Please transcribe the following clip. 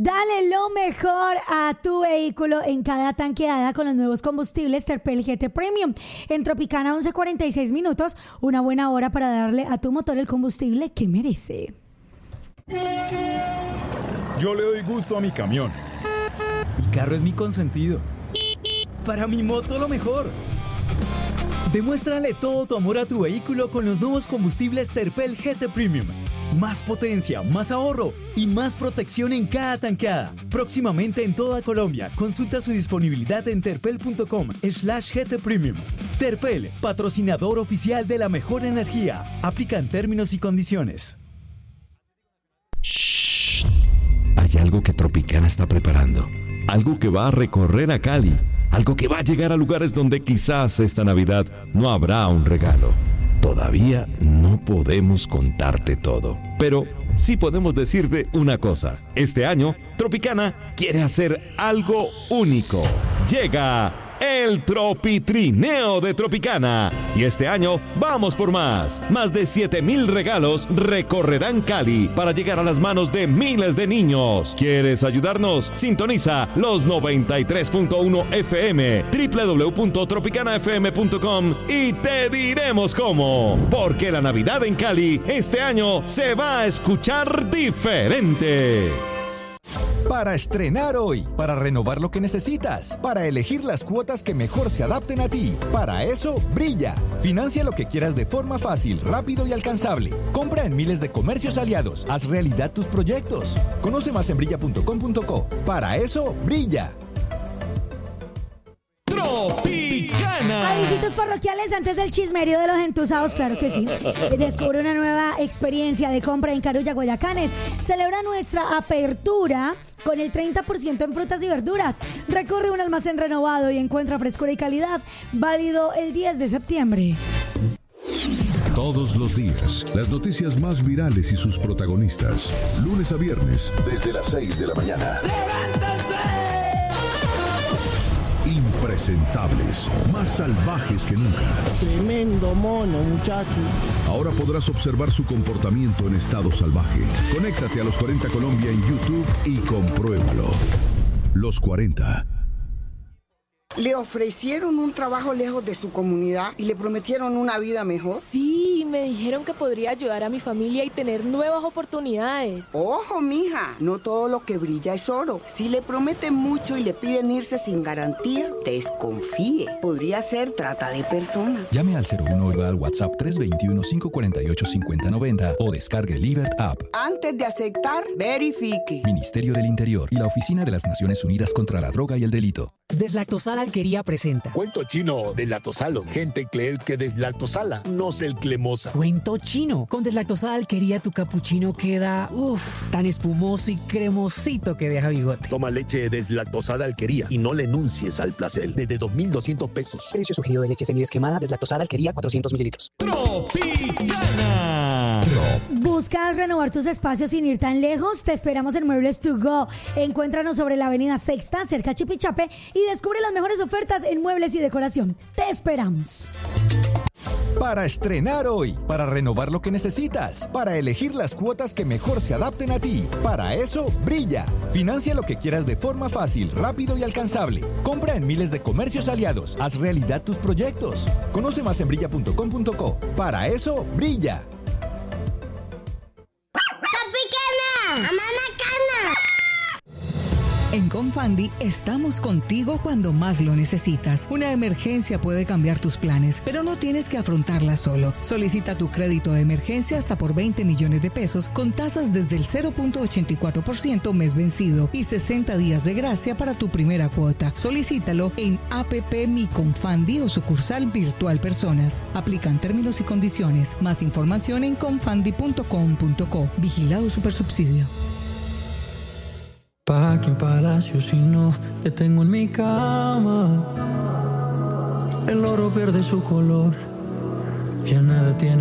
Dale lo mejor a tu vehículo en cada tanqueada con los nuevos combustibles Terpel GT Premium. En Tropicana 11:46 minutos, una buena hora para darle a tu motor el combustible que merece. Yo le doy gusto a mi camión. Mi carro es mi consentido. Para mi moto lo mejor. Demuéstrale todo tu amor a tu vehículo con los nuevos combustibles Terpel GT Premium. Más potencia, más ahorro y más protección en cada tanqueada. Próximamente en toda Colombia. Consulta su disponibilidad en terpel.com/GT Premium. Terpel, patrocinador oficial de la mejor energía. Aplican términos y condiciones. Shh. Hay algo que Tropicana está preparando. Algo que va a recorrer a Cali. Algo que va a llegar a lugares donde quizás esta Navidad no habrá un regalo. Todavía no podemos contarte todo, pero sí podemos decirte una cosa. Este año, Tropicana quiere hacer algo único. Llega el Tropitrineo de Tropicana. Y este año vamos por más. Más de 7,000 regalos recorrerán Cali para llegar a las manos de miles de niños. ¿Quieres ayudarnos? Sintoniza los 93.1 FM, www.tropicanafm.com y te diremos cómo. Porque la Navidad en Cali este año se va a escuchar diferente. Para estrenar hoy, para renovar lo que necesitas, para elegir las cuotas que mejor se adapten a ti. Para eso, Brilla. Financia lo que quieras de forma fácil, rápido y alcanzable. Compra en miles de comercios aliados. Haz realidad tus proyectos. Conoce más en brilla.com.co. Para eso, Brilla. Tropicana. Avisitos parroquiales antes del chismerío de los entusados, claro que sí. Descubre una nueva experiencia de compra en Carulla, Guayacanes. Celebra nuestra apertura con el 30% en frutas y verduras. Recorre un almacén renovado y encuentra frescura y calidad. Válido el 10 de septiembre. Todos los días, las noticias más virales y sus protagonistas. Lunes a viernes, desde las 6 de la mañana. Impresentables, más salvajes que nunca. Tremendo mono, muchacho. Ahora podrás observar su comportamiento en estado salvaje. Conéctate a Los 40 Colombia en YouTube y compruébalo. Los 40. Le ofrecieron un trabajo lejos de su comunidad y le prometieron una vida mejor. Sí, me dijeron que podría ayudar a mi familia y tener nuevas oportunidades. Ojo, mija, no todo lo que brilla es oro. Si le prometen mucho y le piden irse sin garantía, desconfíe. Podría ser trata de personas. Llame al 01 o al WhatsApp 321-548-5090 o descargue el Libert App. Antes de aceptar, verifique. Ministerio del Interior y la Oficina de las Naciones Unidas contra la Droga y el Delito. Deslactosada Alquería presenta Cuento chino deslactosalo. Gente cree que deslactosala, no es el cremosa. Cuento chino. Con Deslactosada Alquería tu capuchino queda tan espumoso y cremosito que deja bigote. Toma leche deslactosada Alquería y no le enuncies al placer. Desde 2,200 pesos. Precio sugerido de leche semidescremada Deslactosada Alquería 400 mililitros. Tropicana. ¿Buscas renovar tus espacios sin ir tan lejos? Te esperamos en Muebles to Go. Encuéntranos sobre la avenida Sexta, cerca a Chipichape, y descubre las mejores ofertas en muebles y decoración. Te esperamos. Para estrenar hoy, para renovar lo que necesitas, para elegir las cuotas que mejor se adapten a ti. Para eso, Brilla. Financia lo que quieras de forma fácil, rápido y alcanzable. Compra en miles de comercios aliados. Haz realidad tus proyectos. Conoce más en brilla.com.co. Para eso, Brilla. ¡Tropicana! ¡Mamá Cana! En Confandi estamos contigo cuando más lo necesitas. Una emergencia puede cambiar tus planes, pero no tienes que afrontarla solo. Solicita tu crédito de emergencia hasta por 20 millones de pesos con tasas desde el 0.84% mes vencido y 60 días de gracia para tu primera cuota. Solicítalo en APP Mi Confandi o sucursal virtual Personas. Aplican términos y condiciones. Más información en confandi.com.co. Vigilado Supersubsidio. ¿Pa' qué palacio si no te tengo en mi cama? El oro pierde su color, ya nada tiene